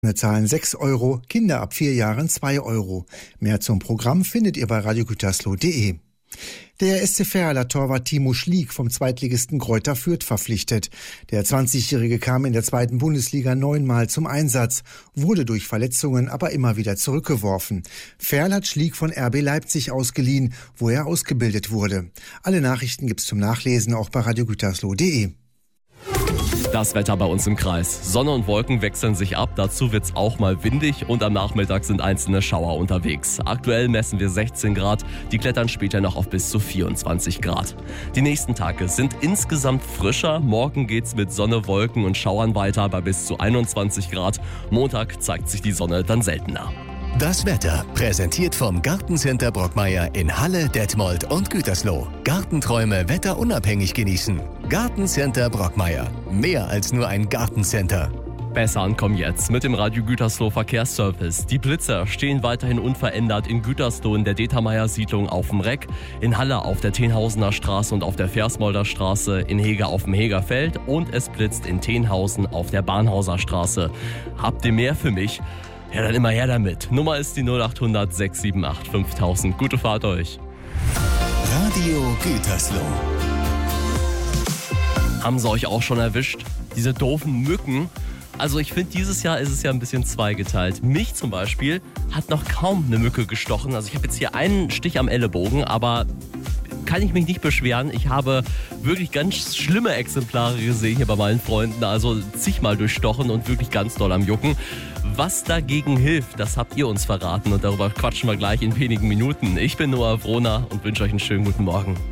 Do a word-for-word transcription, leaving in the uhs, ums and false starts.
zahlen sechs Euro, Kinder ab vier Jahren zwei Euro. Mehr zum Programm findet ihr bei radio gütersloh punkt de. Der S C Verl hat Torwart Timo Schliek vom Zweitligisten Greuther Fürth verpflichtet. Der zwanzigjährige kam in der zweiten Bundesliga neunmal zum Einsatz, wurde durch Verletzungen aber immer wieder zurückgeworfen. Verl hat Schliek von R B Leipzig ausgeliehen, wo er ausgebildet wurde. Alle Nachrichten gibt's zum Nachlesen auch bei radio gütersloh punkt de. Das Wetter bei uns im Kreis. Sonne und Wolken wechseln sich ab, dazu wird's auch mal windig und am Nachmittag sind einzelne Schauer unterwegs. Aktuell messen wir sechzehn Grad, die klettern später noch auf bis zu vierundzwanzig Grad. Die nächsten Tage sind insgesamt frischer, morgen geht's mit Sonne, Wolken und Schauern weiter bei bis zu einundzwanzig Grad. Montag zeigt sich die Sonne dann seltener. Das Wetter präsentiert vom Gartencenter Brockmeier in Halle, Detmold und Gütersloh. Gartenträume wetterunabhängig genießen. Gartencenter Brockmeier. Mehr als nur ein Gartencenter. Besser ankommen jetzt mit dem Radio Gütersloh Verkehrsservice. Die Blitzer stehen weiterhin unverändert in Gütersloh in der Determeier-Siedlung auf dem Reck, in Halle auf der Tenhausener Straße und auf der Versmolder Straße, in Hege auf dem Hegerfeld und es blitzt in Tenhausen auf der Bahnhauser Straße. Habt ihr mehr für mich? Ja, dann immer her damit. Nummer ist die null acht hundert sechs sieben acht fünftausend. Gute Fahrt euch. Radio Gütersloh. Haben sie euch auch schon erwischt? Diese doofen Mücken. Also ich finde, dieses Jahr ist es ja ein bisschen zweigeteilt. Mich zum Beispiel hat noch kaum eine Mücke gestochen. Also ich habe jetzt hier einen Stich am Ellenbogen, aber kann ich mich nicht beschweren. Ich habe wirklich ganz schlimme Exemplare gesehen hier bei meinen Freunden. Also zigmal durchstochen und wirklich ganz doll am Jucken. Was dagegen hilft, das habt ihr uns verraten und darüber quatschen wir gleich in wenigen Minuten. Ich bin Noah Wrohner und wünsche euch einen schönen guten Morgen.